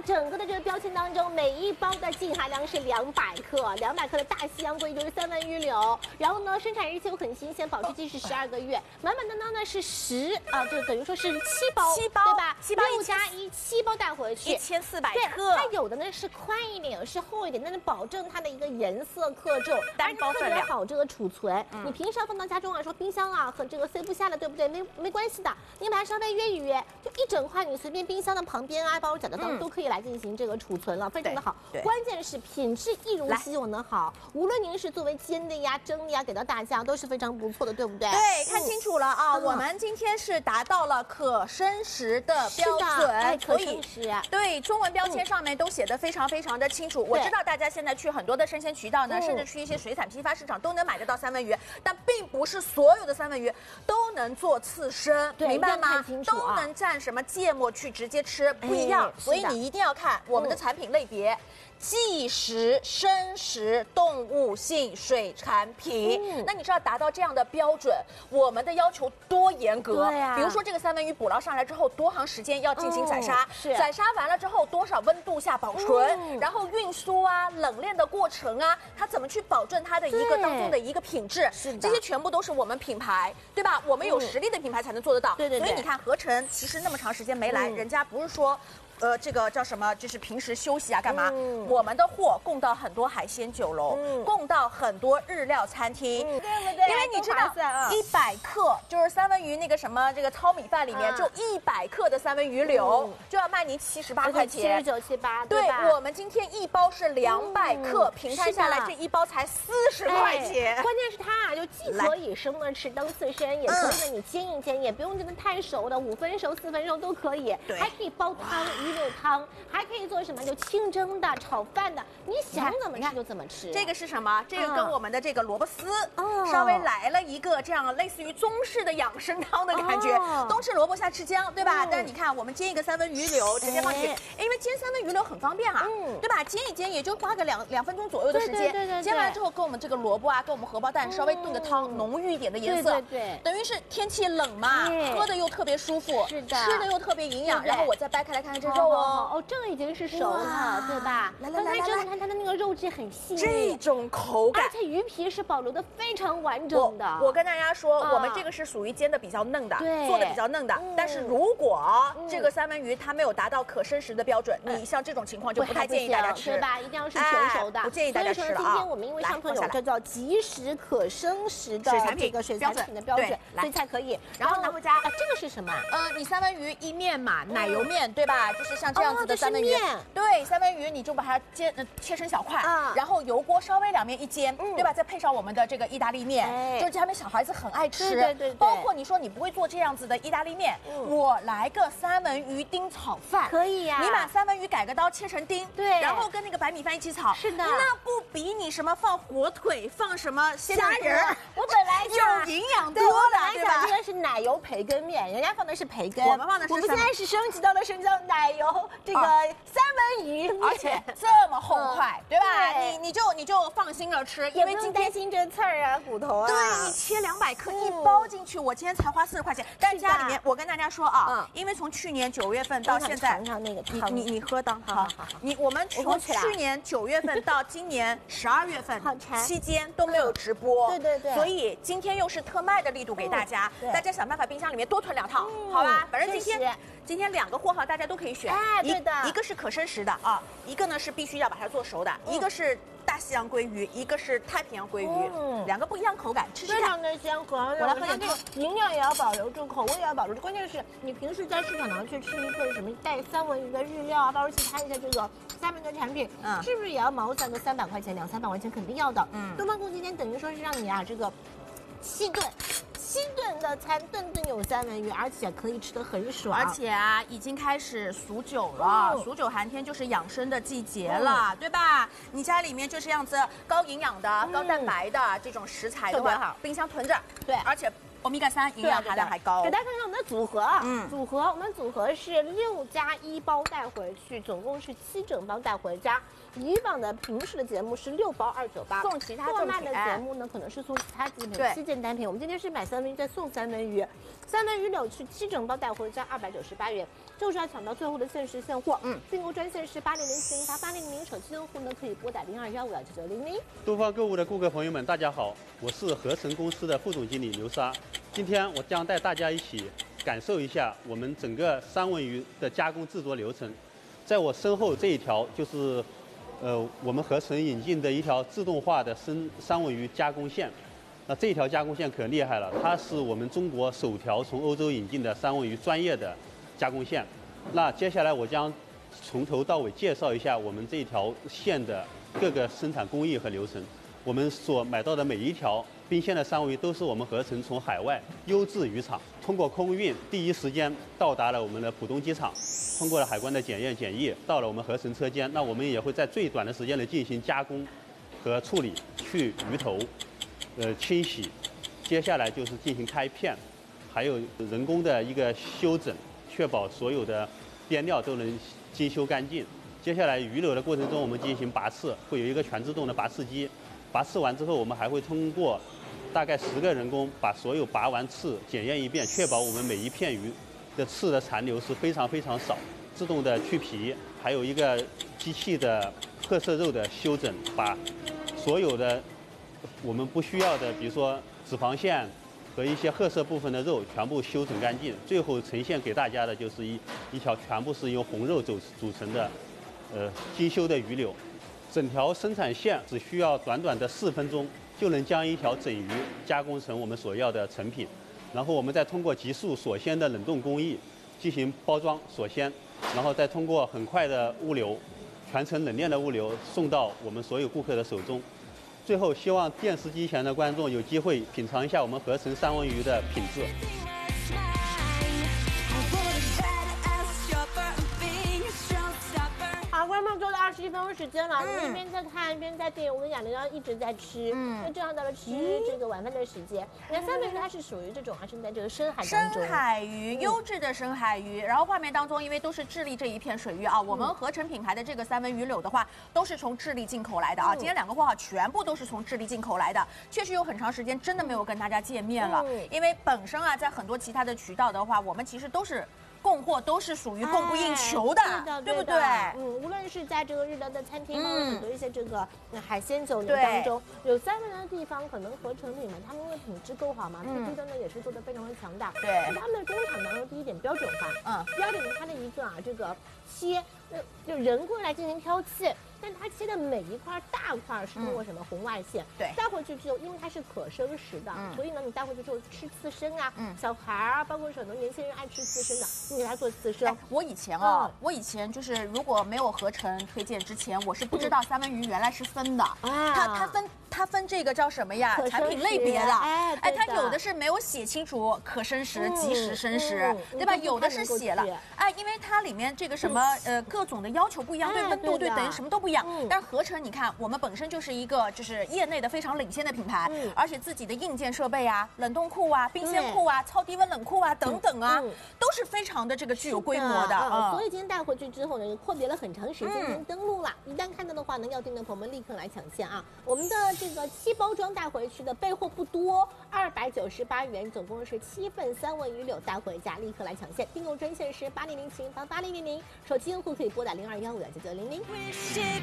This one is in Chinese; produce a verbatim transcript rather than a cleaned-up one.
整个的这个标签当中，每一包的净含量是两百克，两百克的大西洋鲑鱼就是三文鱼柳。然后呢，生产日期又很新鲜，保质期是十二个月。满满当当呢是十啊，就等于说是七包， 七包对吧？ 七包六加一，七包带回去， 一千四百克。 它有的呢是宽一点，有是厚一点，但是保证它的一个颜色克重， 单包分量特别好这个储存。嗯、你平时要放到家中啊，说冰箱啊和这个塞不下了，对不对？没没关系的，你把它稍微约一约，就一整块，你随便冰箱的旁边啊、包角的当、嗯、都可以来进行这个储存了，非常的好。关键是品质一如既往的好，无论您是作为煎的呀、蒸的呀，给到大家都是非常不错的，对不对？ 对，看清楚了啊，嗯、我们今天是达到了可生食的标准， 哎、可生食。 对，中文标签上面都写的非常非常的清楚。嗯、我知道大家现在去很多的生鲜渠道呢，甚至去一些水产批发市场都能买得到三文鱼，但并不是所有的三文鱼都能做刺身，明白吗？ 啊、 都能蘸什么芥末去直接吃，不一样。所以你一定要看我们的产品类别。嗯即食、生食、动物性水产品，嗯、那你知道达到这样的标准，我们的要求多严格？ 对啊、 比如说这个三文鱼捕捞上来之后，多长时间要进行宰杀？ 哦、是宰杀完了之后，多少温度下保存？嗯、然后运输啊、冷链的过程啊，它怎么去保证它的一个当中的一个品质？ 是这些全部都是我们品牌，对吧？我们有实力的品牌才能做得到。 对对对。 所以你看，合成其实那么长时间没来，嗯、人家不是说。呃，这个叫什么？就是平时休息啊，干嘛？嗯、我们的货供到很多海鲜酒楼，嗯、供到很多日料餐厅， 嗯、对不对？ 因为你知道，一百克就是三文鱼那个什么这个糙米饭里面，啊、就一百克的三文鱼柳、嗯、就要卖您七十八块钱， 七十九七八。 对，我们今天一包是两百克，嗯、平摊下来这一包才四十块钱。 哎、关键是它啊，就既可以生的吃当刺身，也可以呢你煎一煎，也不用真的太熟的，五分熟、四分熟都可以， 对， 还可以煲汤。鱼柳汤还可以做什么？就清蒸的、炒饭的，你想怎么吃就怎么吃。 这个是什么？这个跟我们的这个萝卜丝哦，稍微来了一个这样类似于中式的养生汤的感觉。哦、冬吃萝卜夏吃姜，对吧？嗯、但是你看，我们煎一个三文鱼柳，直接放进去，哎、因为煎三文鱼柳很方便啊，嗯、对吧？煎一煎也就花个两两分钟左右的时间。 对对对对对煎完之后，跟我们这个萝卜啊，跟我们荷包蛋稍微炖个汤，嗯、浓郁一点的颜色。 对对对， 等于是天气冷嘛，喝的又特别舒服， 是的， 吃的又特别营养。然后我再掰开来看看这肉哦。 哦，这个已经是熟了，对吧？ 来来来来来， 看它的那个肉质很细腻， 这种口感， 而且鱼皮是保留的非常完整的。 我, 我跟大家说，啊、我们这个是属于煎的比较嫩的， 对， 做的比较嫩的。嗯、但是如果这个三文鱼它没有达到可生食的标准，嗯、你像这种情况就不太建议大家吃， 对吧？一定要是全熟的， 哎、不建议大家吃了啊。 所以说今天我们因为上头有这叫即食可生食的这个水产品的标准，所以才可以。 然后拿回家， 啊，这个是什么？ 呃，你三文鱼意面嘛，奶油面对吧？就是像这样子的三文鱼。 面对，三文鱼你就把它煎呃切成小块，啊、然后油锅稍微两面一煎，嗯、对吧？再配上我们的这个意大利面，哎、就是他们小孩子很爱吃。 对对 对, 对。 包括你说你不会做这样子的意大利面，嗯、我来个三文鱼丁炒饭， 可以呀、啊。 你把三文鱼改个刀切成丁， 对， 然后跟那个白米饭一起炒， 是的， 那不比你什么放火腿、放什么虾仁儿， 我本来有营养多的， 对吧？这个是奶油培根面，人家放的是培根， 我们放的是我们现在是升级到了升级到奶油这个三文鱼。 而且这么厚块，嗯、对吧？对你你就你就放心了吃，因为今天担心这刺儿啊、骨头啊。 对，你切两百克一包进去，我今天才花四十块钱。但家里面，我跟大家说啊，嗯、因为从去年九月份到现在， 尝尝那个汤， 你你你喝当好好好，你我们从去年九月份到今年十二月份期间都没有直播， 对对对， 所以今天又是特卖的力度给大家，大家想办法冰箱里面多囤两套，好吧？反正今天。今天两个货号大家都可以选， 哎，对的， 一个是可生食的啊，一个呢是必须要把它做熟的，嗯、一个是大西洋鲑鱼，一个是太平洋鲑鱼，嗯、两个不一样口感，吃吃看。 非常的香，口我来喝点这个营养也要保留住，口味也要保留住，关键是你平时在市场上去吃一份什么带三文鱼的日料啊，到时候去看一下这个三文的产品，嗯，是不是也要毛算个三百块钱，两三百块钱肯定要的。嗯，东方宫今天等于说是让你啊这个七顿。七顿的餐，顿顿有三文鱼，而且可以吃得很爽。 而且啊，已经开始数九了，嗯、数九寒天就是养生的季节了，嗯、对吧？你家里面就这样子高营养的、嗯、高蛋白的这种食材的话，冰箱囤着。对，而且欧米伽三营养含量还高。 给大家看看我们的组合，嗯，组合我们组合是六加一包带回去，总共是七整包带回家。以往的平时的节目是六包二九八， 送其他赠品。 做卖的节目呢，可能是送其他赠品，七件单品。我们今天是买三文鱼再送三文鱼，三文鱼柳去七整包带回家二百九十八元， 就是要抢到最后的限时现货。嗯，订购专线是八零零四零八八零零零，手机用户呢可以拨打零二幺五幺九九零零。 东方购物的顾客朋友们，大家好，我是合成公司的副总经理刘莎。今天我将带大家一起感受一下我们整个三文鱼的加工制作流程。在我身后这一条就是，呃，我们合成引进的一条自动化的生三文鱼加工线。那这一条加工线可厉害了，它是我们中国首条从欧洲引进的三文鱼专业的加工线。那接下来我将从头到尾介绍一下我们这一条线的各个生产工艺和流程。我们所买到的每一条冰鲜的三文鱼都是我们合成从海外优质渔场通过空运第一时间到达了我们的浦东机场，通过了海关的检验检疫，到了我们合成车间。那我们也会在最短的时间内进行加工和处理，去鱼头，呃清洗，接下来就是进行开片，还有人工的一个修整，确保所有的边料都能精修干净。接下来鱼柳的过程中，我们进行拔刺，会有一个全自动的拔刺机。拔刺完之后，我们还会通过大概十个人工把所有拔完刺检验一遍，确保我们每一片鱼的刺的残留是非常非常少。自动的去皮，还有一个机器的褐色肉的修整，把所有的我们不需要的，比如说脂肪线和一些褐色部分的肉全部修整干净。最后呈现给大家的就是一一条全部是由红肉组组成的，呃精修的鱼柳。整条生产线只需要短短的四分钟，就能将一条整鱼加工成我们所要的成品。然后我们再通过急速锁鲜的冷冻工艺进行包装锁鲜，然后再通过很快的物流，全程冷链的物流送到我们所有顾客的手中。最后，希望电视机前的观众有机会品尝一下我们合成三文鱼的品质。 好，观众朋友，了二十一分钟时间了，嗯、你一边在看一边在订，我跟雅玲一直在吃，嗯，那正好到了吃这个晚饭的时间。你看三文鱼它是属于这种啊，是在这个深海当中， 深海鱼，优质的深海鱼。然后画面当中，因为都是智利这一片水域啊，我们合成品牌的这个三文鱼柳的话，都是从智利进口来的啊。今天两个货号全部都是从智利进口来的，确实有很长时间真的没有跟大家见面了，因为本身啊，在很多其他的渠道的话，我们其实都是。供货都是属于供不应求的， 哎、对, 的对不对？ 嗯，无论是在这个日料的餐厅，包括很多一些这个海鲜酒楼当中，有三文的地方，可能合成品嘛，他们因为品质够好嘛，嗯，低端呢也是做的非常的强大。 对， 他们的工厂当中第一点标准化，嗯，第二点它的一个啊这个切，就人工来进行挑切。但它切的每一块大块是通过什么红外线？ 对， 带回去之后，因为它是可生食的，所以呢，你带回去之后吃刺身啊，小孩啊，包括很多年轻人爱吃刺身的，你给他做刺身。 我以前啊，我以前就是如果没有合成推荐之前，我是不知道三文鱼原来是分的，它它分。它分这个叫什么呀？产品类别的，哎，哎，它有的是没有写清楚可生食、即时生食，对吧？有的是写了，哎，因为它里面这个什么呃各种的要求不一样，对温度、对等于什么都不一样。但是合成，你看我们本身就是一个就是业内的非常领先的品牌，而且自己的硬件设备啊、冷冻库啊、冰鲜库啊、超低温冷库啊等等啊，都是非常的这个具有规模的。 所以今天带回去之后呢，阔别了很长时间，已经登录了。一旦看到的话呢，要订的朋友们立刻来抢先啊！我们的。这个七包装带回去的备货不多，二百九十八元，总共是七份三文鱼柳带回家，立刻来抢现。订购专线是八零零七零八八零零零，手机用户可以拨打零二幺五幺九九零零。